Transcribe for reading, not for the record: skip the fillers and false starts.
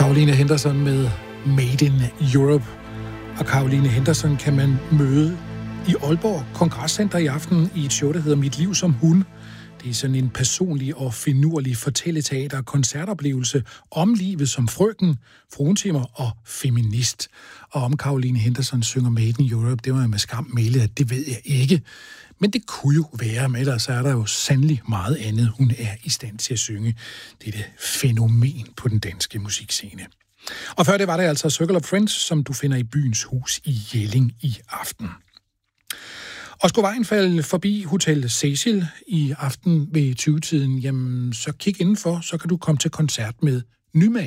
Caroline Henderson med Made in Europe. Og Caroline Henderson kan man møde i Aalborg Kongresscenter i aften i et show, der hedder Mit liv som hund. Det er sådan en personlig og finurlig fortælleteater- og koncertoplevelse om livet som frøken, fruentimer og feminist. Og om Caroline Henderson synger Made in Europe, det var jeg med skam mailet, at det ved jeg ikke. Men det kunne jo være, men ellers er der jo sandelig meget andet, hun er i stand til at synge. Det er det fænomen på den danske musikscene. Og før det var det altså Circle of Friends, som du finder i Byens Hus i Jelling i aften. Og skulle vejen falde forbi Hotel Cecil i aften ved 20-tiden, jamen så kig indenfor, så kan du komme til koncert med Nymag.